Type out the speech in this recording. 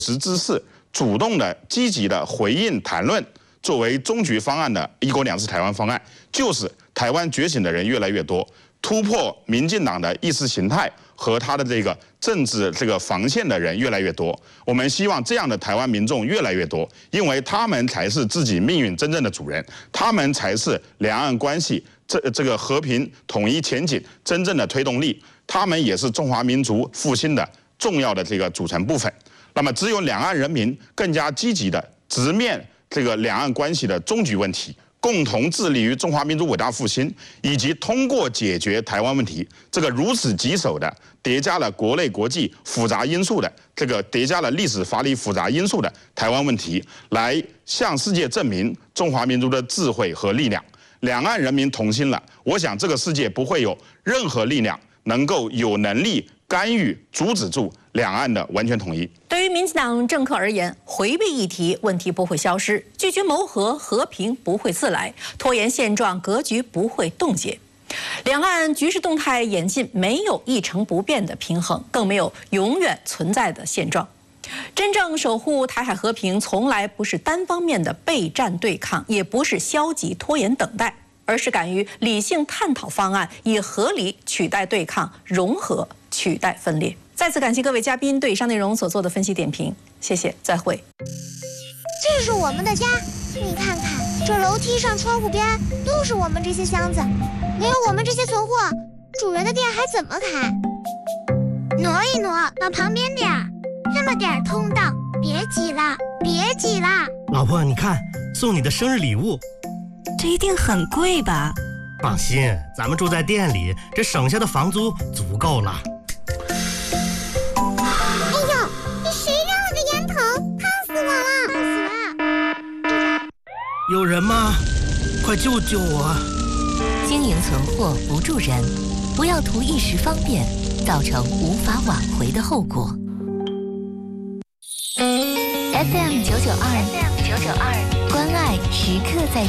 实之士主动的、积极的回应谈论，作为终局方案的“一国两制”台湾方案，就是台湾觉醒的人越来越多，突破民进党的意识形态和他的这个政治防线的人越来越多。我们希望这样的台湾民众越来越多，因为他们才是自己命运真正的主人，他们才是两岸关系这个和平统一前景真正的推动力，他们也是中华民族复兴的重要的这个组成部分。那么，只有两岸人民更加积极的直面这个两岸关系的终局问题，共同致力于中华民族伟大复兴，以及通过解决台湾问题这个如此棘手的、叠加了国内国际复杂因素的叠加了历史法理复杂因素的台湾问题，来向世界证明中华民族的智慧和力量。两岸人民同心了，我想这个世界不会有任何力量能够有能力干预、阻止住两岸的完全统一。 对于民进党政客而言，回避议题，问题不会消失；拒绝谋和，和平不会自来；拖延现状，格局不会冻结。两岸局势动态演进，没有一成不变的平衡，更没有永远存在的现状。真正守护台海和平，从来不是单方面的备战对抗，也不是消极拖延等待，而是敢于理性探讨方案，以合理取代对抗，融合取代分裂。再次感谢各位嘉宾对以上内容所做的分析点评，谢谢，再会。 这是我们的家，你看看，这楼梯上、窗户边都是我们这些箱子，没有我们这些存货，主人的店还怎么开？挪一挪，往旁边点儿，这么点儿通道，别挤了，别挤了。 老婆，你看，送你的生日礼物， 这一定很贵吧？ 放心，咱们住在店里，这省下的房租足够了。 哎呦，这谁扔了个烟头？烫死我了！烫死了！ 有人吗？快救救我！ 经营存货不助人，不要图一时方便，造成无法挽回的后果。FM 992，关爱时刻在